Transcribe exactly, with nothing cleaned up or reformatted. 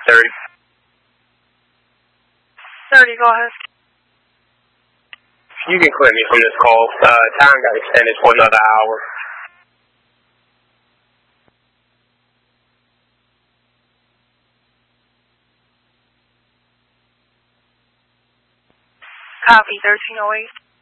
thirty. thirty, go ahead. You can quit me from this call. Uh, time got extended for another hour. Copy, thirteen oh eight.